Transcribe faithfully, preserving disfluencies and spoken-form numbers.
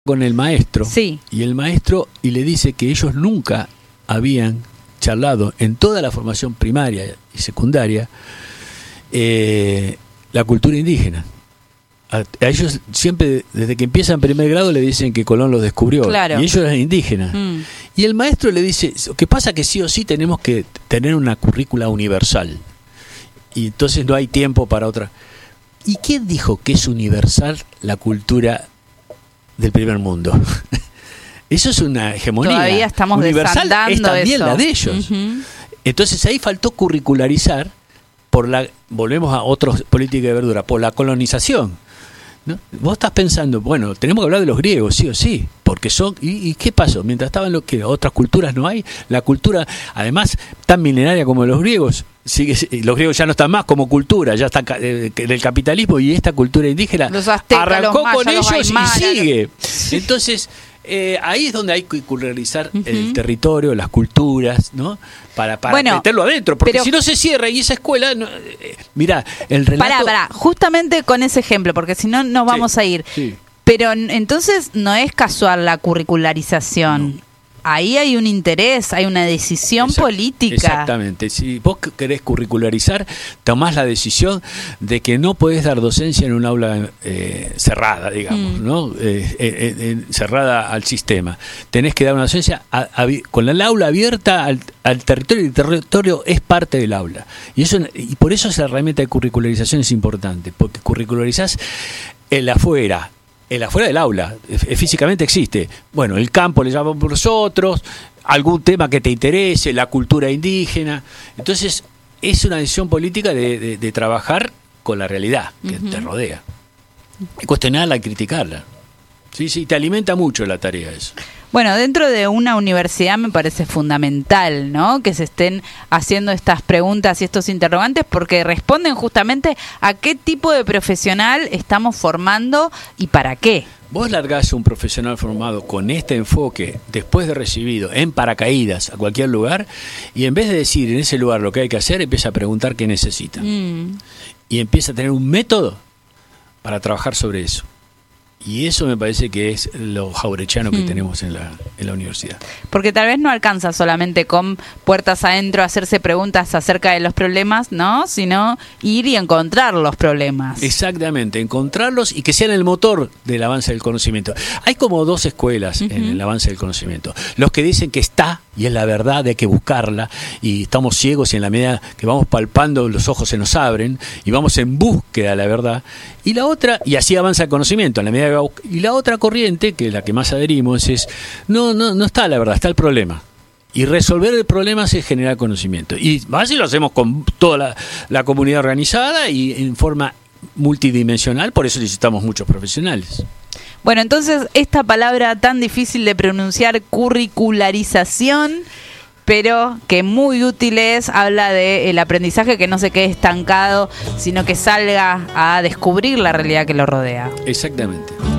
con el maestro, sí. y el maestro y le dice que ellos nunca habían charlado en toda la formación primaria y secundaria eh, la cultura indígena. A, a ellos siempre, desde que empiezan primer grado, le dicen que Colón los descubrió, claro. y ellos eran indígenas. Mm. Y el maestro le dice, lo que pasa que sí o sí tenemos que tener una currícula universal, y entonces no hay tiempo para otra. ¿Y quién dijo que es universal la cultura del primer mundo? Eso es una hegemonía. Todavía estamos universal desandando es también eso. La de ellos. Uh-huh. Entonces ahí faltó curricularizar por la, volvemos a otros políticas de verdura, por la colonización, ¿no? Vos estás pensando, bueno, tenemos que hablar de los griegos, sí o sí, porque son, ¿y, y qué pasó? Mientras estaban lo que otras culturas no hay, la cultura, además, tan milenaria como los griegos, sigue, los griegos ya no están más como cultura, ya están eh, del capitalismo, y esta cultura indígena los aztecas, arrancó los mayas, con ellos aymaras, y sigue. Los... Entonces, eh, ahí es donde hay que culturalizar uh-huh. el territorio, las culturas, ¿no? Para, para bueno, meterlo adentro, porque pero, si no se cierra y esa escuela, no, eh, mirá, el relato... Pará, pará, justamente con ese ejemplo, porque si no nos vamos sí, a ir. Sí. Pero entonces no es casual la curricularización. No. Ahí hay un interés, hay una decisión Exact, política. Exactamente. Si vos querés curricularizar, tomás la decisión de que no podés dar docencia en un aula eh, cerrada, digamos, mm. ¿no? Eh, eh, eh, cerrada al sistema. Tenés que dar una docencia a, a, con el aula abierta al, al territorio, y el territorio es parte del aula. Y eso y por eso esa herramienta de curricularización es importante, porque curricularizás el afuera. El afuera del aula, físicamente existe. Bueno, el campo le llamamos nosotros, algún tema que te interese, la cultura indígena. Entonces, es una decisión política de, de, de trabajar con la realidad que uh-huh. te rodea. Y cuestionarla y criticarla. Sí, sí, te alimenta mucho la tarea eso. Bueno, dentro de una universidad me parece fundamental, ¿no? Que se estén haciendo estas preguntas y estos interrogantes, porque responden justamente a qué tipo de profesional estamos formando y para qué. Vos largás un profesional formado con este enfoque, después de recibido, en paracaídas, a cualquier lugar, y en vez de decir en ese lugar lo que hay que hacer, empieza a preguntar qué necesita. Mm. Y empieza a tener un método para trabajar sobre eso. Y eso me parece que es lo jaurechiano que hmm. tenemos en la, en la universidad. Porque tal vez no alcanza solamente con puertas adentro a hacerse preguntas acerca de los problemas, ¿no? Sino ir y encontrar los problemas. Exactamente, encontrarlos y que sean el motor del avance del conocimiento. Hay como dos escuelas uh-huh. en el avance del conocimiento. Los que dicen que está, y es la verdad, hay que buscarla, y estamos ciegos y en la medida que vamos palpando los ojos se nos abren, y vamos en búsqueda de la verdad. Y la otra, y así avanza el conocimiento, en la medida que y la otra corriente, que es la que más adherimos, es no, no, no está la verdad, está el problema. Y resolver el problema es generar conocimiento. Y así lo hacemos con toda la, la comunidad organizada y en forma multidimensional, por eso necesitamos muchos profesionales. Bueno, entonces esta palabra tan difícil de pronunciar, curricularización, pero que muy útil es, habla del aprendizaje que no se quede estancado, sino que salga a descubrir la realidad que lo rodea. Exactamente.